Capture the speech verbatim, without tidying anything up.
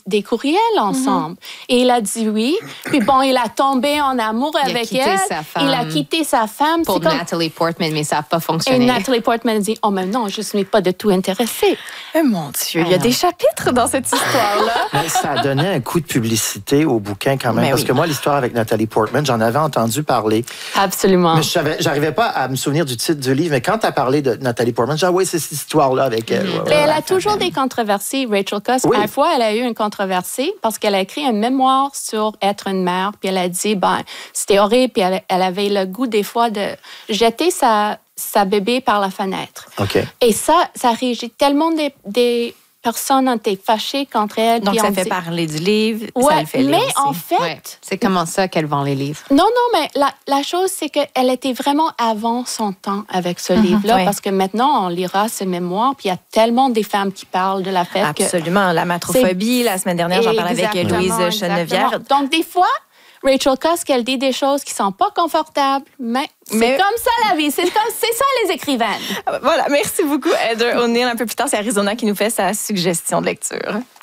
des courriels ensemble. Mm-hmm. Et il a dit oui. Puis bon, il a tombé en amour il avec a quitté elle. Sa femme il a quitté sa femme. Pour comme... Natalie Portman, mais ça n'a pas fonctionné. Et Natalie Portman a dit, oh mais non, je ne suis pas du tout intéressée. Eh, mon Dieu, il y a des chapitres dans cette histoire-là. Mais ça a donné un coup de publicité au bouquin quand même. Mais parce oui. que moi, l'histoire avec Natalie Portman, j'en avais entendu parler. Absolument. Mais je n'arrivais pas à me souvenir du titre du livre. Mais quand tu as parlé de Natalie Portman, j'ai dit, ah oui, c'est cette histoire-là avec elle. Mm-hmm. Ouais, ouais, elle a toujours des controversies, Rachel Cusk. Oui. Une fois, elle a eu une controversie parce qu'elle a écrit un mémoire sur être une mère. Puis elle a dit, ben, c'était horrible. Puis elle, elle avait le goût des fois de jeter sa, sa bébé par la fenêtre. Okay. Et ça, ça régit tellement des, des personnes ont été fâchées contre elle. Donc, puis ça on fait dit... parler du livre, ouais, ça le fait lire mais aussi. en fait... Ouais, c'est comment ça qu'elle vend les livres? Non, non, mais la, la chose, c'est qu'elle était vraiment avant son temps avec ce mm-hmm, livre-là, ouais. parce que maintenant, on lira ses mémoires, puis il y a tellement des femmes qui parlent de la fête. Absolument, que la matrophobie, la semaine dernière, j'en parlais avec Louise Chenevière. Donc, des fois... Rachel Cusk, elle dit des choses qui sont pas confortables, mais, mais... c'est comme ça la vie, c'est comme c'est ça les écrivaines. Voilà, merci beaucoup Heather O'Neill. Un peu plus tard, c'est Arizona qui nous fait sa suggestion de lecture.